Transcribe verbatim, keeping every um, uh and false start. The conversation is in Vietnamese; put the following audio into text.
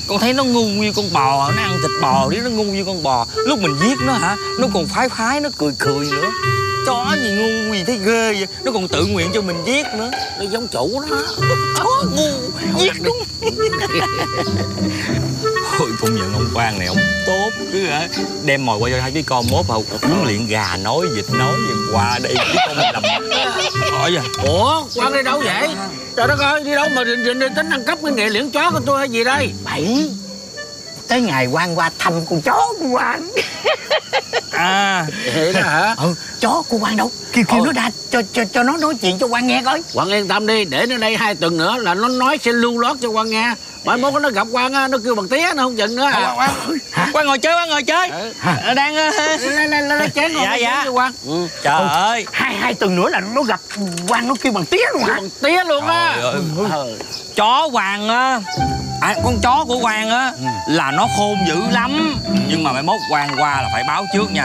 Con thấy nó ngu như con bò, nó ăn thịt bò đi, nó ngu như con bò. Lúc mình giết nó hả, nó còn phái phái, nó cười cười nữa. Chó gì ngu gì thấy ghê vậy. Nó còn tự nguyện cho mình giết nữa. Nó giống chủ nó. Chó ngu, giết đúng. Ôi công nhận ông Quang này ông tốt cứ hả. Đem mồi qua cho hai đứa con mốt vào huấn luyện gà nói vịt nói gì qua đây đứa con mình làm. Hỏi vậy. Ủa Quang đi đâu vậy? Trời đất ơi, đi đâu mà định định, định tính ăn cắp cái nghề liễn chó của tôi hay gì đây? Bảy tới ngày Quang qua thăm con chó của Quang. À Vậy đó hả? Ừ, chó của Quang đâu? Kêu kêu nó ra cho cho cho nó nói chuyện cho Quang nghe coi. Quang yên tâm đi, để nó đây hai tuần nữa là nó nói sẽ lưu lót cho Quang nghe. Mai mốt nó gặp Quang á, nó kêu bằng tía nó không chừng nữa à. Quang, Quang, Quang ngồi chơi, Quang ngồi chơi. Ừ. Ờ, đang Lên lên lên chén ngồi Dạ, dạ. cho Quang. Ừ. trời ơi. Hai hai tuần nữa là nó gặp Quang, nó kêu bằng tía luôn Kêu hả? bằng tía luôn á. Trời ơi. Ừ. Chó Hoàng á, à, con chó của Hoàng á là nó khôn dữ lắm. Nhưng mà mai mốt Hoàng qua là phải báo trước nha.